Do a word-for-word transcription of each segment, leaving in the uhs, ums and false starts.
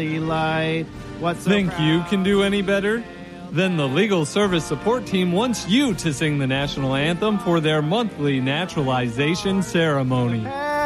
light. What's so Think proud? you can do any better? Then the Legal Service Support Team wants you to sing the national anthem for their monthly naturalization ceremony.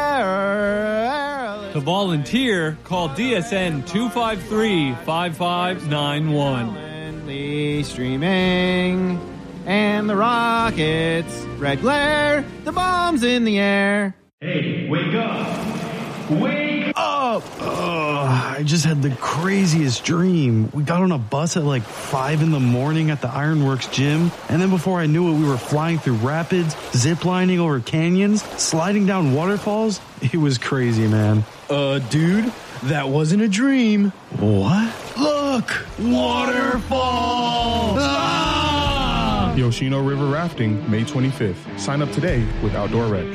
To volunteer, call D S N two five three, five five nine one. Streaming, and the rockets, red glare, the bombs in the air. Hey, wake up! Wake up! Oh, I just had the craziest dream. We got on a bus at like five in the morning at the Ironworks gym, and then before I knew it, we were flying through rapids, ziplining over canyons, sliding down waterfalls. It was crazy, man. Uh, dude, that wasn't a dream. What? Look! Waterfall! Ah! Yoshino River Rafting, May twenty-fifth. Sign up today with Outdoor Rec.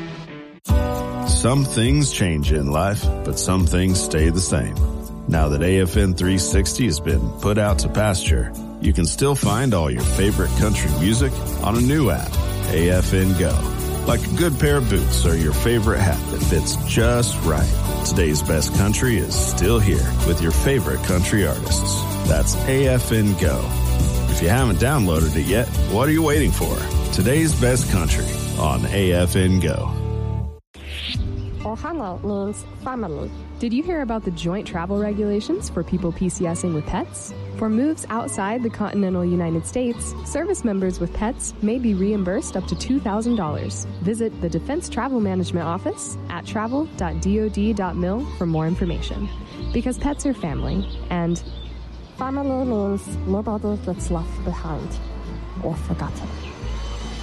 Some things change in life, but some things stay the same. Now that A F N three sixty has been put out to pasture, you can still find all your favorite country music on a new app, A F N Go. Like a good pair of boots or your favorite hat that fits just right. Today's best country is still here with your favorite country artists. That's A F N Go. If you haven't downloaded it yet, what are you waiting for? Today's best country on A F N Go. Ohana means family. Did you hear about the joint travel regulations for people PCSing with pets? For moves outside the continental United States, service members with pets may be reimbursed up to two thousand dollars. Visit the Defense Travel Management Office at travel dot dod dot mil for more information. Because pets are family, and family means nobody gets left behind or forgotten.